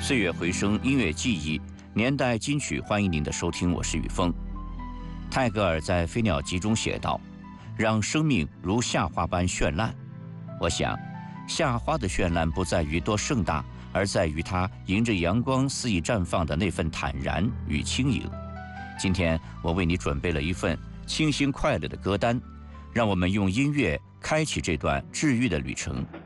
岁月回声，音乐记忆，年代金曲，欢迎您的收听，我是雨峰。泰戈尔在《飞鸟集》中写道：“让生命如夏花般绚烂。”我想，夏花的绚烂不在于多盛大，而在于它迎着阳光肆意绽放的那份坦然与轻盈。今天我为你准备了一份清新快乐的歌单，让我们用音乐开启这段治愈的旅程。